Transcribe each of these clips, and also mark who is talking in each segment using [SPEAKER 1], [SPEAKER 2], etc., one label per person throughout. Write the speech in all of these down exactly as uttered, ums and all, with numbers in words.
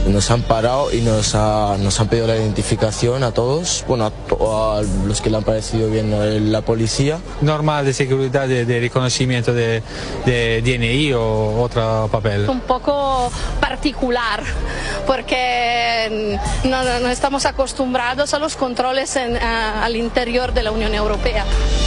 [SPEAKER 1] Nos han parado y nos, ha, nos han pedido la identificación a todos, bueno, a, to a los que le han parecido bien la policía.
[SPEAKER 2] Normal de seguridad, de, de reconocimiento de, de D N I o otro papel.
[SPEAKER 3] Un poco particular, porque no, no estamos acostumbrados a los controles en, a, al interior de la Unión Europea.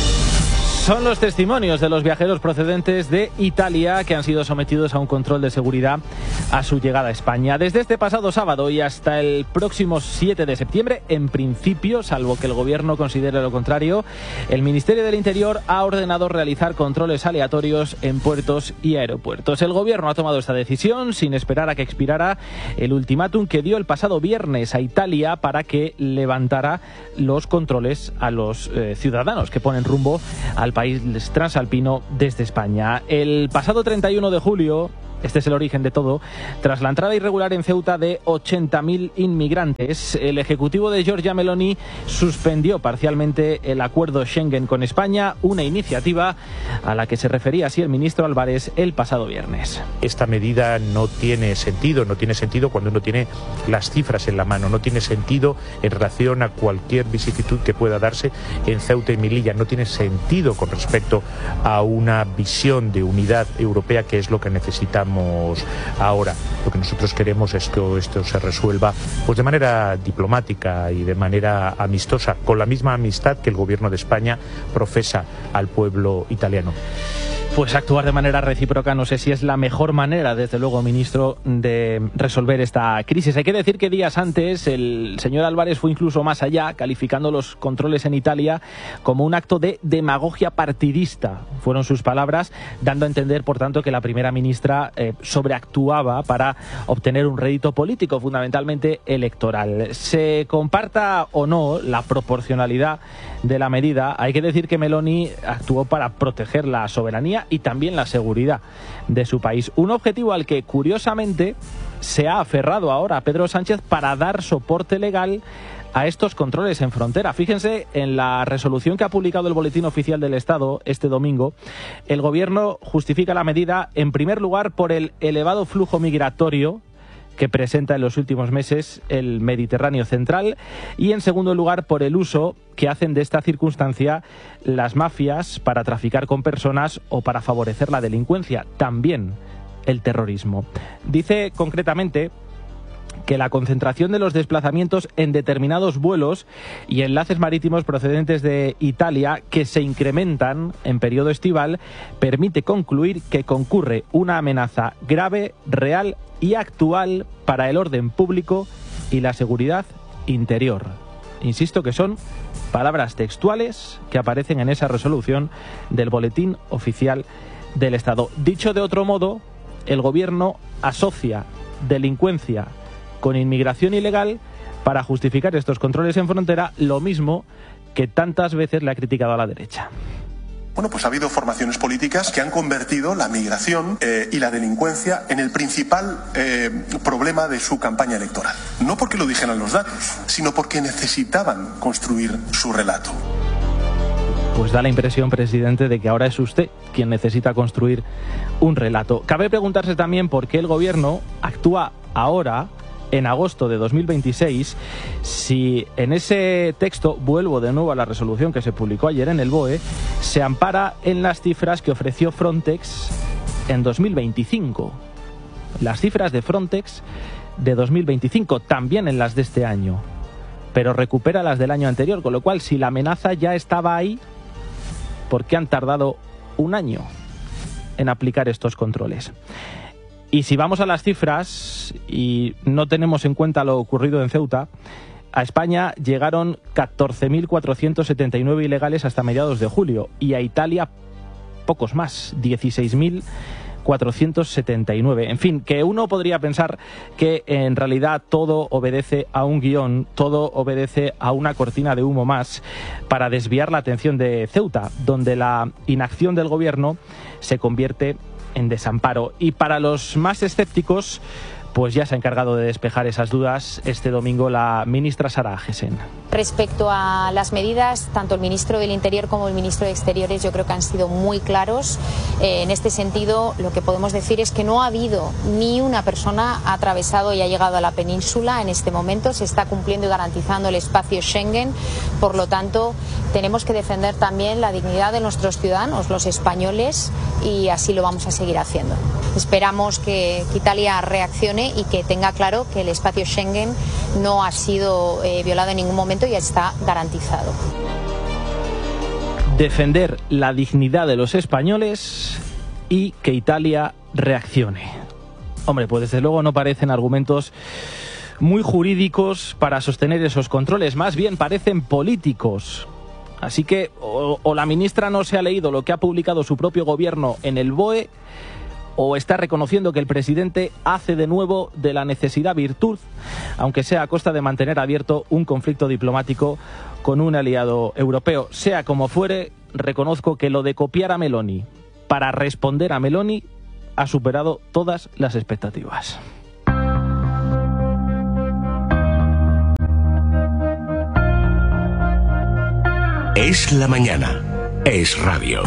[SPEAKER 4] Son los testimonios de los viajeros procedentes de Italia que han sido sometidos a un control de seguridad a su llegada a España. Desde este pasado sábado y hasta el próximo siete de septiembre, en principio, salvo que el gobierno considere lo contrario, el Ministerio del Interior ha ordenado realizar controles aleatorios en puertos y aeropuertos. El gobierno ha tomado esta decisión sin esperar a que expirara el ultimátum que dio el pasado viernes a Italia para que levantara los controles a los eh, ciudadanos que ponen rumbo al país transalpino desde España. El pasado treinta y uno de julio, este es el origen de todo, tras la entrada irregular en Ceuta de ochenta mil inmigrantes, el ejecutivo de Giorgia Meloni suspendió parcialmente el acuerdo Schengen con España, una iniciativa a la que se refería así el ministro Álvarez el pasado viernes.
[SPEAKER 5] Esta medida no tiene sentido, no tiene sentido cuando uno tiene las cifras en la mano, no tiene sentido en relación a cualquier vicisitud que pueda darse en Ceuta y Melilla, no tiene sentido con respecto a una visión de unidad europea que es lo que necesitamos ahora. Lo que nosotros queremos es que esto se resuelva pues de manera diplomática y de manera amistosa, con la misma amistad que el gobierno de España profesa al pueblo italiano.
[SPEAKER 4] Pues actuar de manera recíproca no sé si es la mejor manera, desde luego, ministro, de resolver esta crisis. Hay que decir que días antes el señor Álvarez fue incluso más allá, calificando los controles en Italia como un acto de demagogia partidista. Fueron sus palabras, dando a entender, por tanto, que la primera ministra eh, sobreactuaba para obtener un rédito político, fundamentalmente electoral. Se comparta o no la proporcionalidad de la medida, hay que decir que Meloni actuó para proteger la soberanía y también la seguridad de su país. Un objetivo al que, curiosamente, se ha aferrado ahora Pedro Sánchez para dar soporte legal a estos controles en frontera. Fíjense en la resolución que ha publicado el Boletín Oficial del Estado este domingo. El gobierno justifica la medida, en primer lugar, por el elevado flujo migratorio que presenta en los últimos meses el Mediterráneo central y, en segundo lugar, por el uso que hacen de esta circunstancia las mafias para traficar con personas o para favorecer la delincuencia, también el terrorismo. Dice concretamente que la concentración de los desplazamientos en determinados vuelos y enlaces marítimos procedentes de Italia, que se incrementan en periodo estival, permite concluir que concurre una amenaza grave, real y actual para el orden público y la seguridad interior. Insisto que son palabras textuales que aparecen en esa resolución del Boletín Oficial del Estado. Dicho de otro modo, el gobierno asocia delincuencia con inmigración ilegal para justificar estos controles en frontera, lo mismo que tantas veces le ha criticado a la derecha.
[SPEAKER 6] Bueno, pues ha habido formaciones políticas que han convertido la migración eh, y la delincuencia en el principal eh, problema de su campaña electoral. No porque lo dijeran los datos, sino porque necesitaban construir su relato.
[SPEAKER 4] Pues da la impresión, presidente, de que ahora es usted quien necesita construir un relato. Cabe preguntarse también por qué el gobierno actúa ahora, en agosto de dos mil veintiséis, si en ese texto, vuelvo de nuevo a la resolución que se publicó ayer en el B O E, se ampara en las cifras que ofreció Frontex en dos mil veinticinco. Las cifras de Frontex de dos mil veinticinco, también en las de este año, pero recupera las del año anterior, con lo cual, si la amenaza ya estaba ahí, ¿por qué han tardado un año en aplicar estos controles? Y si vamos a las cifras y no tenemos en cuenta lo ocurrido en Ceuta, a España llegaron catorce mil cuatrocientos setenta y nueve ilegales hasta mediados de julio y a Italia pocos más, dieciséis mil cuatrocientos setenta y nueve. En fin, que uno podría pensar que en realidad todo obedece a un guión, todo obedece a una cortina de humo más para desviar la atención de Ceuta, donde la inacción del gobierno se convierte en desamparo. Y para los más escépticos pues ya se ha encargado de despejar esas dudas este domingo la ministra Sara Agesen.
[SPEAKER 7] Respecto a las medidas, tanto el ministro del Interior como el ministro de Exteriores yo creo que han sido muy claros. Eh, en este sentido, lo que podemos decir es que no ha habido ni una persona ha atravesado y ha llegado a la península en este momento. Se está cumpliendo y garantizando el espacio Schengen. Por lo tanto, tenemos que defender también la dignidad de nuestros ciudadanos, los españoles, y así lo vamos a seguir haciendo. Esperamos que, que Italia reaccione y que tenga claro que el espacio Schengen no ha sido eh, violado en ningún momento y está garantizado.
[SPEAKER 4] Defender la dignidad de los españoles y que Italia reaccione. Hombre, pues desde luego no parecen argumentos muy jurídicos para sostener esos controles, más bien parecen políticos. Así que o, o la ministra no se ha leído lo que ha publicado su propio gobierno en el B O E, o está reconociendo que el presidente hace de nuevo de la necesidad virtud, aunque sea a costa de mantener abierto un conflicto diplomático con un aliado europeo. Sea como fuere, reconozco que lo de copiar a Meloni para responder a Meloni ha superado todas las expectativas.
[SPEAKER 8] Es la mañana. Es radio.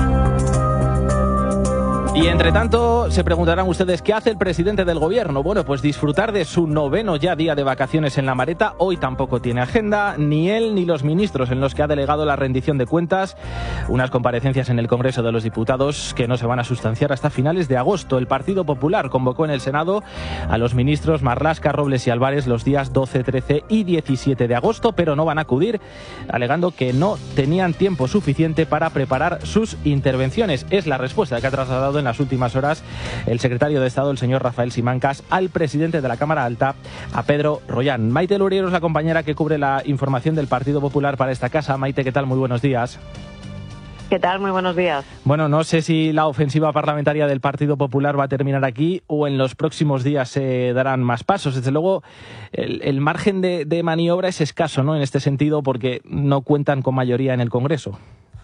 [SPEAKER 4] Y entre tanto, se preguntarán ustedes, ¿qué hace el presidente del gobierno? Bueno, pues disfrutar de su noveno ya día de vacaciones en La Mareta. Hoy tampoco tiene agenda, ni él ni los ministros, en los que ha delegado la rendición de cuentas. Unas comparecencias en el Congreso de los Diputados que no se van a sustanciar hasta finales de agosto. El Partido Popular convocó en el Senado a los ministros Marlaska, Robles y Álvarez los días doce, trece y diecisiete de agosto, pero no van a acudir, alegando que no tenían tiempo suficiente para preparar sus intervenciones. Es la respuesta que ha trasladado en las últimas horas el secretario de Estado, el señor Rafael Simancas, al presidente de la Cámara Alta, a Pedro Rollán. Maite Luriero es la compañera que cubre la información del Partido Popular para esta casa. Maite, ¿qué tal? Muy buenos días.
[SPEAKER 9] ¿Qué tal? Muy buenos días.
[SPEAKER 4] Bueno, no sé si la ofensiva parlamentaria del Partido Popular va a terminar aquí o en los próximos días se darán más pasos. Desde luego, el, el margen de, de maniobra es escaso, ¿no?, en este sentido, porque no cuentan con mayoría en el Congreso.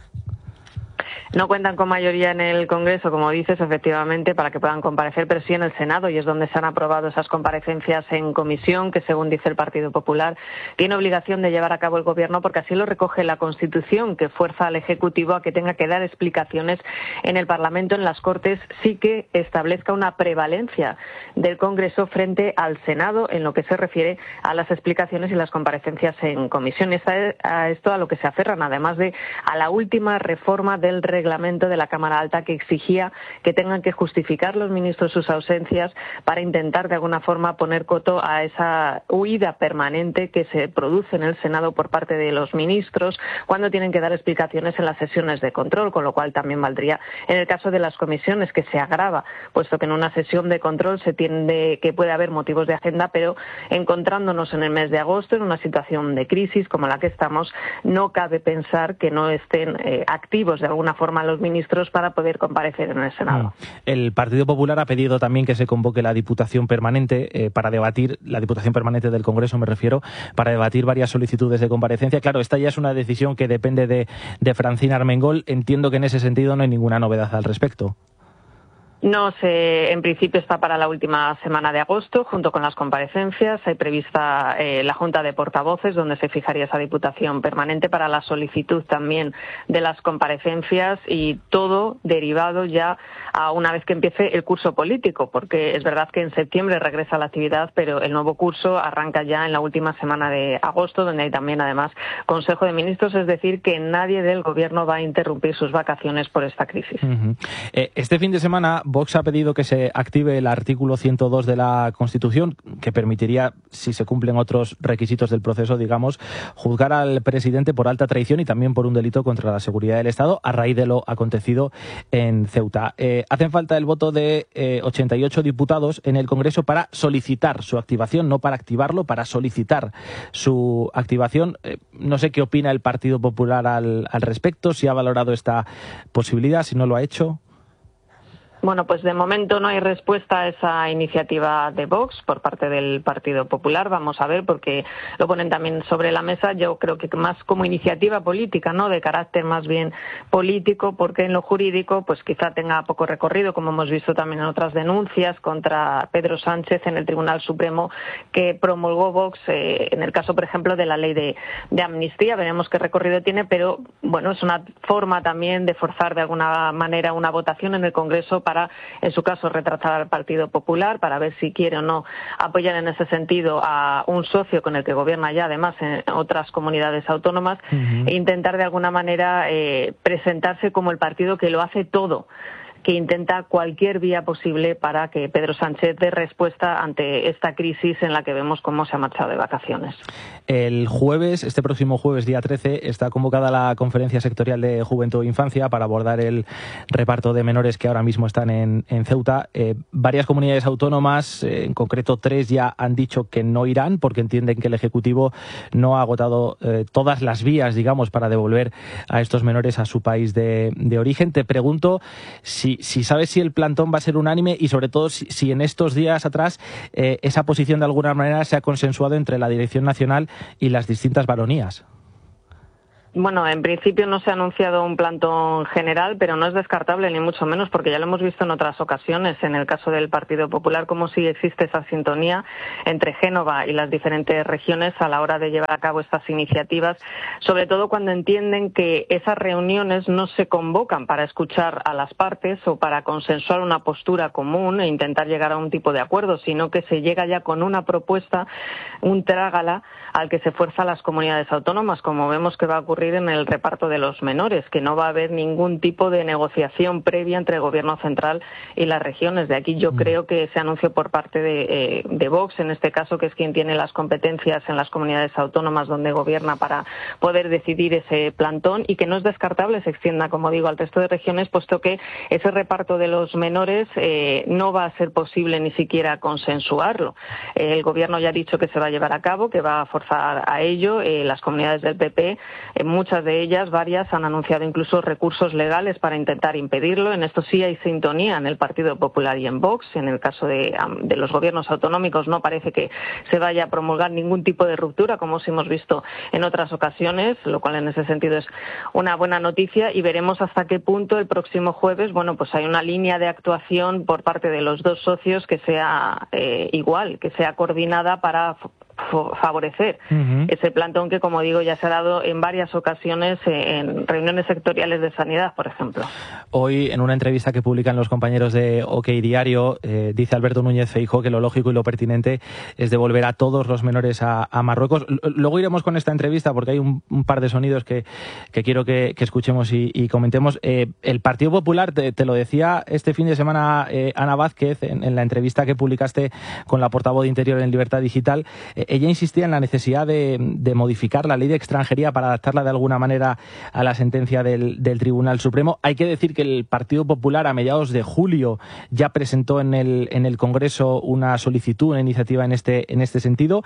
[SPEAKER 9] No cuentan con mayoría en el Congreso, como dices, efectivamente, para que puedan comparecer, pero sí en el Senado, y es donde se han aprobado esas comparecencias en comisión, que según dice el Partido Popular, tiene obligación de llevar a cabo el Gobierno, porque así lo recoge la Constitución, que fuerza al Ejecutivo a que tenga que dar explicaciones en el Parlamento, en las Cortes, sí que establezca una prevalencia del Congreso frente al Senado en lo que se refiere a las explicaciones y las comparecencias en comisión. Es a esto a lo que se aferran, además de a la última reforma del reglamento de la Cámara Alta, que exigía que tengan que justificar los ministros sus ausencias para intentar de alguna forma poner coto a esa huida permanente que se produce en el Senado por parte de los ministros cuando tienen que dar explicaciones en las sesiones de control, con lo cual también valdría en el caso de las comisiones, que se agrava, puesto que en una sesión de control se tiende que puede haber motivos de agenda, pero encontrándonos en el mes de agosto en una situación de crisis como la que estamos, no cabe pensar que no estén eh, activos de alguna forma los ministros para poder comparecer en el Senado.
[SPEAKER 4] El Partido Popular ha pedido también que se convoque la Diputación Permanente eh, para debatir, la Diputación Permanente del Congreso me refiero, para debatir varias solicitudes de comparecencia. Claro, esta ya es una decisión que depende de, de Francina Armengol. Entiendo que en ese sentido no hay ninguna novedad al respecto.
[SPEAKER 9] No sé, en principio está para la última semana de agosto, junto con las comparecencias. Hay prevista eh, la Junta de Portavoces, donde se fijaría esa Diputación Permanente para la solicitud también de las comparecencias, y todo derivado ya a una vez que empiece el curso político, porque es verdad que en septiembre regresa la actividad, pero el nuevo curso arranca ya en la última semana de agosto, donde hay también además Consejo de Ministros, es decir, que nadie del Gobierno va a interrumpir sus vacaciones por esta crisis.
[SPEAKER 4] Uh-huh. eh, este fin de semana Vox ha pedido que se active el artículo ciento dos de la Constitución, que permitiría, si se cumplen otros requisitos del proceso, digamos, juzgar al presidente por alta traición y también por un delito contra la seguridad del Estado a raíz de lo acontecido en Ceuta. Eh, hacen falta el voto de eh, ochenta y ocho diputados en el Congreso para solicitar su activación, no para activarlo, para solicitar su activación. Eh, no sé qué opina el Partido Popular al, al respecto, si ha valorado esta posibilidad, si no lo ha hecho.
[SPEAKER 9] Bueno, pues de momento no hay respuesta a esa iniciativa de Vox por parte del Partido Popular. Vamos a ver, porque lo ponen también sobre la mesa. Yo creo que más como iniciativa política, ¿no? De carácter más bien político, porque en lo jurídico, pues quizá tenga poco recorrido, como hemos visto también en otras denuncias contra Pedro Sánchez en el Tribunal Supremo que promulgó Vox, eh, en el caso, por ejemplo, de la ley de, de amnistía. Veremos qué recorrido tiene, pero bueno, es una forma también de forzar de alguna manera una votación en el Congreso para para, en su caso, retrasar al Partido Popular, para ver si quiere o no apoyar en ese sentido a un socio con el que gobierna ya, además, en otras comunidades autónomas, uh-huh. e intentar de alguna manera eh, presentarse como el partido que lo hace todo, que intenta cualquier vía posible para que Pedro Sánchez dé respuesta ante esta crisis en la que vemos cómo se ha marchado de vacaciones.
[SPEAKER 4] El jueves, este próximo jueves, día trece, está convocada la Conferencia Sectorial de Juventud e Infancia para abordar el reparto de menores que ahora mismo están en, en Ceuta. Eh, varias comunidades autónomas, eh, en concreto tres, ya han dicho que no irán porque entienden que el Ejecutivo no ha agotado eh, todas las vías, digamos, para devolver a estos menores a su país de, de origen. Te pregunto si Si sabes si el plantón va a ser unánime y, sobre todo, si, si en estos días atrás eh, esa posición de alguna manera se ha consensuado entre la Dirección Nacional y las distintas baronías.
[SPEAKER 9] Bueno, en principio no se ha anunciado un plantón general, pero no es descartable ni mucho menos, porque ya lo hemos visto en otras ocasiones, en el caso del Partido Popular, como sí existe esa sintonía entre Génova y las diferentes regiones a la hora de llevar a cabo estas iniciativas, sobre todo cuando entienden que esas reuniones no se convocan para escuchar a las partes o para consensuar una postura común e intentar llegar a un tipo de acuerdo, sino que se llega ya con una propuesta, un trágala, al que se fuerza a las comunidades autónomas, como vemos que va a ocurrir en el reparto de los menores, que no va a haber ningún tipo de negociación previa entre el Gobierno central y las regiones. De aquí yo mm. creo que ese anuncio por parte de, eh, de Vox, en este caso, que es quien tiene las competencias en las comunidades autónomas donde gobierna para poder decidir ese plantón, y que no es descartable se extienda, como digo, al resto de regiones, puesto que ese reparto de los menores eh, no va a ser posible ni siquiera consensuarlo. Eh, el Gobierno ya ha dicho que se va a llevar a cabo, que va a forzar a ello. Eh, las comunidades del P P, eh, muchas de ellas, varias, han anunciado incluso recursos legales para intentar impedirlo. En esto sí hay sintonía en el Partido Popular y en Vox. En el caso de, de los gobiernos autonómicos no parece que se vaya a promulgar ningún tipo de ruptura, como sí hemos visto en otras ocasiones, lo cual en ese sentido es una buena noticia, y veremos hasta qué punto el próximo jueves, bueno, pues hay una línea de actuación por parte de los dos socios que sea eh, igual, que sea coordinada para favorecer uh-huh. ese plantón que, como digo, ya se ha dado en varias ocasiones en reuniones sectoriales de sanidad, por ejemplo.
[SPEAKER 4] Hoy, en una entrevista que publican los compañeros de OK Diario, eh, dice Alberto Núñez Feijóo que lo lógico y lo pertinente es devolver a todos los menores a, a Marruecos. L- luego iremos con esta entrevista porque hay un, un par de sonidos que, que quiero que, que escuchemos y, y comentemos. Eh, el Partido Popular, te, te lo decía este fin de semana eh, Ana Vázquez en, en la entrevista que publicaste con la portavoz de Interior en Libertad Digital. Eh, ella insistía en la necesidad de, de modificar la ley de extranjería para adaptarla de alguna manera a la sentencia del, del Tribunal Supremo. Hay que decir que el Partido Popular a mediados de julio ya presentó en el, en el Congreso una solicitud, una iniciativa en este, en este sentido.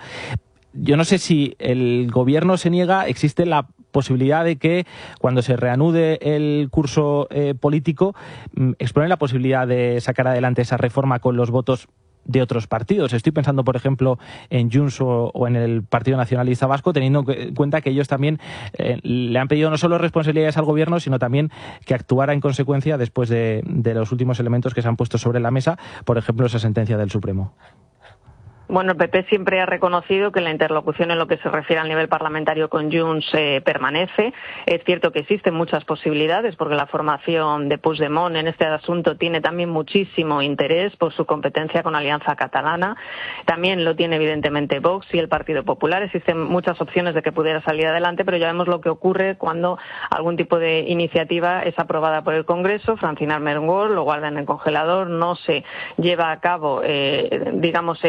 [SPEAKER 4] Yo no sé si el Gobierno se niega, existe la posibilidad de que cuando se reanude el curso eh, político exploren la posibilidad de sacar adelante esa reforma con los votos de otros partidos. Estoy pensando, por ejemplo, en Junts o, o en el Partido Nacionalista Vasco, teniendo en cuenta que ellos también eh, le han pedido no solo responsabilidades al Gobierno, sino también que actuara en consecuencia después de, de los últimos elementos que se han puesto sobre la mesa, por ejemplo, esa sentencia del Supremo.
[SPEAKER 9] Bueno, el P P siempre ha reconocido que la interlocución en lo que se refiere al nivel parlamentario con Junts eh, permanece. Es cierto que existen muchas posibilidades porque la formación de Puigdemont en este asunto tiene también muchísimo interés por su competencia con Alianza Catalana. También lo tiene evidentemente Vox y el Partido Popular. Existen muchas opciones de que pudiera salir adelante, pero ya vemos lo que ocurre cuando algún tipo de iniciativa es aprobada por el Congreso. Francina Armengol lo guarda en el congelador, no se lleva a cabo, eh, digamos, el trámite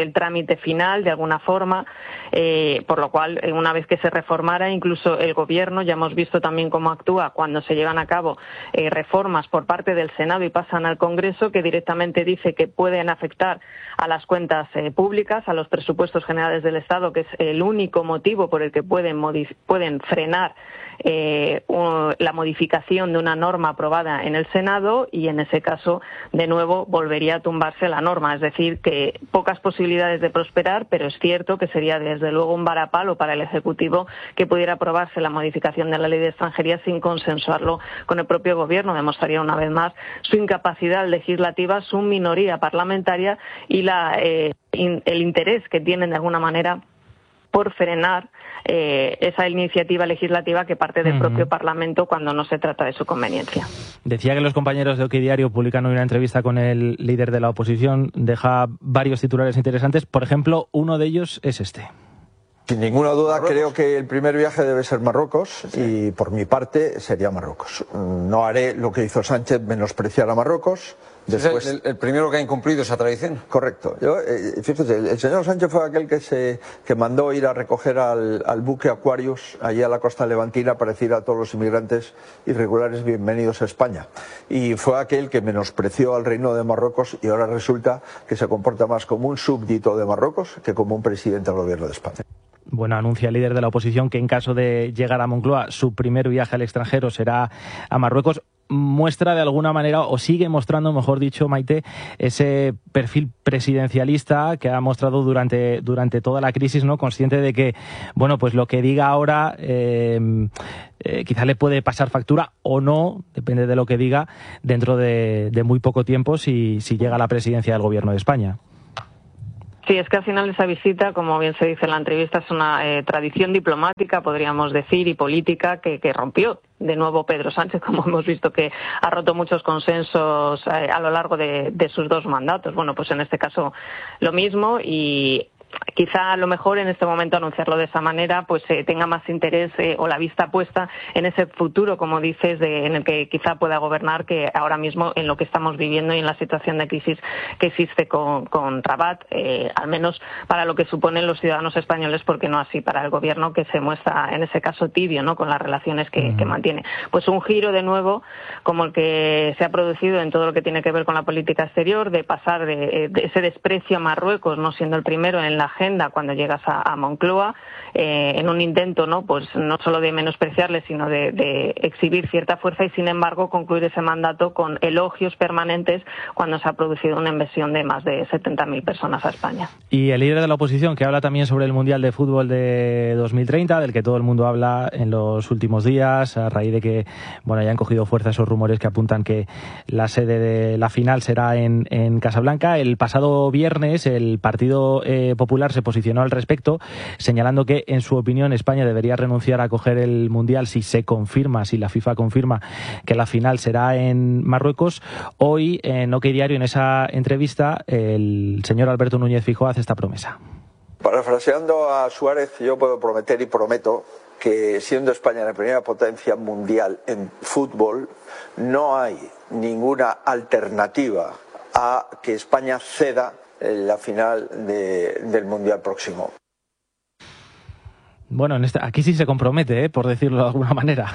[SPEAKER 9] absolutamente final, de alguna forma, eh, por lo cual, una vez que se reformara, incluso el Gobierno, ya hemos visto también cómo actúa cuando se llevan a cabo eh, reformas por parte del Senado y pasan al Congreso, que directamente dice que pueden afectar a las cuentas eh, públicas, a los presupuestos generales del Estado, que es el único motivo por el que pueden, pueden frenar eh, la modificación de una norma aprobada en el Senado, y en ese caso, de nuevo, volvería a tumbarse la norma. Es decir, que pocas posibilidades de prosperar, pero es cierto que sería desde luego un varapalo para el Ejecutivo que pudiera aprobarse la modificación de la Ley de Extranjería sin consensuarlo con el propio Gobierno. Demostraría una vez más su incapacidad legislativa, su minoría parlamentaria y la, eh, in, el interés que tienen de alguna manera por frenar eh, esa iniciativa legislativa que parte del uh-huh. propio Parlamento cuando no se trata de su conveniencia.
[SPEAKER 4] Decía que los compañeros de OK Diario publican hoy una entrevista con el líder de la oposición. Deja varios titulares interesantes. Por ejemplo, uno de ellos es este.
[SPEAKER 10] Sin ninguna duda, Marruecos. Creo que el primer viaje debe ser Marruecos, sí. Y por mi parte sería Marruecos. No haré lo que hizo Sánchez, menospreciar a Marruecos. Después...
[SPEAKER 11] ¿Es el, el primero que ha incumplido esa tradición?
[SPEAKER 10] Correcto. Yo, eh, fíjese, el, el señor Sánchez fue aquel que se que mandó ir a recoger al, al buque Aquarius allí a la costa levantina para decir a todos los inmigrantes irregulares bienvenidos a España. Y fue aquel que menospreció al Reino de Marruecos y ahora resulta que se comporta más como un súbdito de Marruecos que como un presidente del gobierno de España.
[SPEAKER 4] Bueno, anuncia el líder de la oposición que en caso de llegar a Moncloa, su primer viaje al extranjero será a Marruecos. Muestra de alguna manera, o sigue mostrando, mejor dicho, Maite, ese perfil presidencialista que ha mostrado durante, durante toda la crisis, ¿no? Consciente de que, bueno, pues lo que diga ahora eh, eh, quizá le puede pasar factura o no, depende de lo que diga, dentro de, de muy poco tiempo si, si llega a la presidencia del Gobierno de España.
[SPEAKER 9] Sí, es que al final esa visita, como bien se dice en la entrevista, es una eh, tradición diplomática, podríamos decir, y política que, que rompió de nuevo Pedro Sánchez, como hemos visto que ha roto muchos consensos eh, a lo largo de, de sus dos mandatos. Bueno, pues en este caso lo mismo, y quizá a lo mejor en este momento anunciarlo de esa manera pues eh, tenga más interés eh, o la vista puesta en ese futuro, como dices, de, en el que quizá pueda gobernar, que ahora mismo en lo que estamos viviendo y en la situación de crisis que existe con, con Rabat, eh, al menos para lo que suponen los ciudadanos españoles, porque no así para el gobierno, que se muestra en ese caso tibio, ¿no?, con las relaciones que, uh-huh. que mantiene. Pues un giro de nuevo como el que se ha producido en todo lo que tiene que ver con la política exterior, de pasar de, de ese desprecio a Marruecos, no siendo el primero en la agenda cuando llegas a, a Moncloa, eh, en un intento, no pues no solo de menospreciarle, sino de, de exhibir cierta fuerza, y sin embargo concluir ese mandato con elogios permanentes cuando se ha producido una invasión de más de setenta mil personas a España.
[SPEAKER 4] Y el líder de la oposición, que habla también sobre el Mundial de Fútbol de dos mil treinta, del que todo el mundo habla en los últimos días, a raíz de que bueno ya han cogido fuerza esos rumores que apuntan que la sede de la final será en, en Casablanca. El pasado viernes el Partido eh, Popular se posicionó al respecto, señalando que, en su opinión, España debería renunciar a coger el Mundial si se confirma, si la FIFA confirma que la final será en Marruecos. Hoy, en OK Diario, en esa entrevista, el señor Alberto Núñez Feijóo hace esta promesa.
[SPEAKER 10] Parafraseando a Suárez, yo puedo prometer y prometo que, siendo España la primera potencia mundial en fútbol, no hay ninguna alternativa a que España ceda la final de, del Mundial próximo.
[SPEAKER 4] Bueno, en esta, aquí sí se compromete, ¿eh?, por decirlo de alguna manera.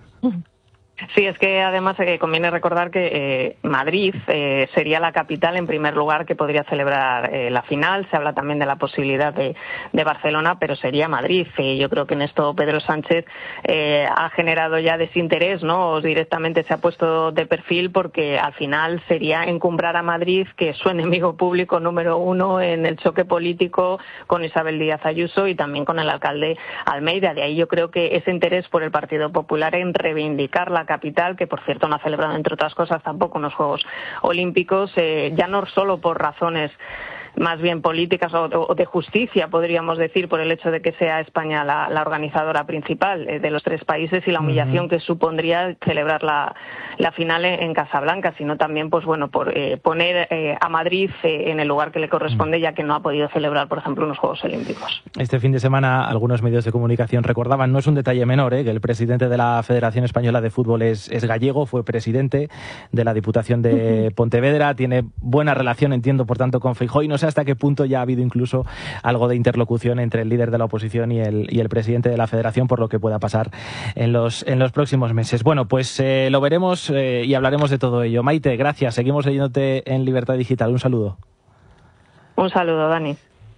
[SPEAKER 9] Sí, es que además eh, conviene recordar que eh, Madrid eh, sería la capital en primer lugar que podría celebrar eh, la final. Se habla también de la posibilidad de, de Barcelona, pero sería Madrid. Eh, yo creo que en esto Pedro Sánchez eh, ha generado ya desinterés, ¿no? O directamente se ha puesto de perfil, porque al final sería encumbrar a Madrid, que es su enemigo público número uno en el choque político con Isabel Díaz Ayuso y también con el alcalde Almeida. De ahí yo creo que ese interés por el Partido Popular en reivindicar la capital, que por cierto no ha celebrado, entre otras cosas, tampoco unos Juegos Olímpicos, eh, ya no solo por razones más bien políticas o, o de justicia, podríamos decir, por el hecho de que sea España la, la organizadora principal eh, de los tres países y la humillación uh-huh. que supondría celebrar la, la final en, en Casablanca, sino también, pues bueno, por eh, poner eh, a Madrid eh, en el lugar que le corresponde, ya que no ha podido celebrar, por ejemplo, unos Juegos Olímpicos.
[SPEAKER 4] Este fin de semana algunos medios de comunicación recordaban, no es un detalle menor, eh, que el presidente de la Federación Española de Fútbol es, es gallego, fue presidente de la Diputación de uh-huh. Pontevedra, tiene buena relación, entiendo, por tanto, con Feijóo, y nos sé hasta qué punto ya ha habido incluso algo de interlocución entre el líder de la oposición y el, y el presidente de la Federación por lo que pueda pasar en los, en los próximos meses. Bueno, pues eh, lo veremos eh, y hablaremos de todo ello. Maite, gracias. Seguimos leyéndote en Libertad Digital. Un saludo.
[SPEAKER 9] Un saludo, Dani.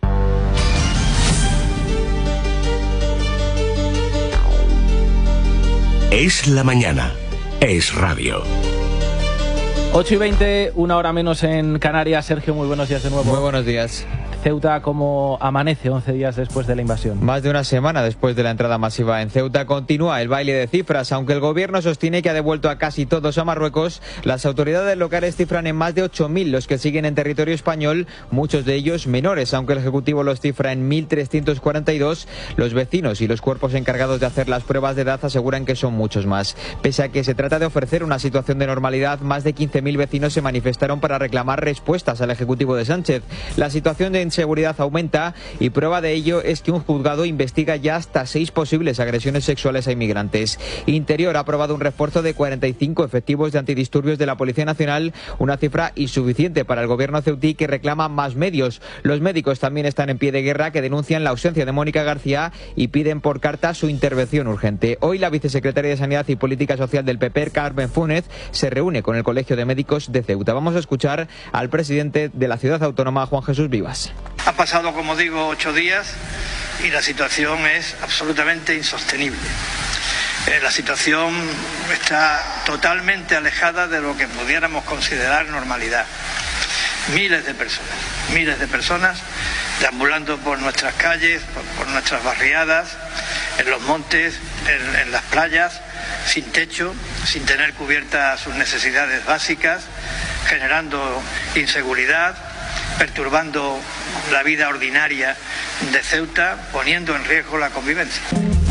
[SPEAKER 8] Es la mañana. Es radio.
[SPEAKER 4] ocho y veinte, una hora menos en Canarias. Sergio, muy buenos días de nuevo.
[SPEAKER 12] Muy buenos días.
[SPEAKER 4] Ceuta, ¿cómo amanece once días después de la invasión?
[SPEAKER 12] Más de una semana después de la entrada masiva en Ceuta, continúa el baile de cifras. Aunque el gobierno sostiene que ha devuelto a casi todos a Marruecos, las autoridades locales cifran en más de ocho mil los que siguen en territorio español, muchos de ellos menores. Aunque el Ejecutivo los cifra en mil trescientos cuarenta y dos, los vecinos y los cuerpos encargados de hacer las pruebas de edad aseguran que son muchos más. Pese a que se trata de ofrecer una situación de normalidad, más de quince mil vecinos se manifestaron para reclamar respuestas al Ejecutivo de Sánchez. La situación de seguridad aumenta y prueba de ello es que un juzgado investiga ya hasta seis posibles agresiones sexuales a inmigrantes. Interior ha aprobado un refuerzo de cuarenta y cinco efectivos de antidisturbios de la Policía Nacional, una cifra insuficiente para el gobierno ceutí que reclama más medios. Los médicos también están en pie de guerra, que denuncian la ausencia de Mónica García y piden por carta su intervención urgente. Hoy la vicesecretaria de Sanidad y Política Social del P P, Carmen Fúnez, se reúne con el Colegio de Médicos de Ceuta. Vamos a escuchar al presidente de la ciudad autónoma, Juan Jesús Vivas.
[SPEAKER 13] Ha pasado, como digo, ocho días y la situación es absolutamente insostenible. Eh, la situación está totalmente alejada de lo que pudiéramos considerar normalidad. Miles de personas, miles de personas deambulando por nuestras calles, por, por nuestras barriadas, en los montes, en, en las playas, sin techo, sin tener cubiertas sus necesidades básicas, generando inseguridad, perturbando la vida ordinaria de Ceuta, poniendo en riesgo la convivencia.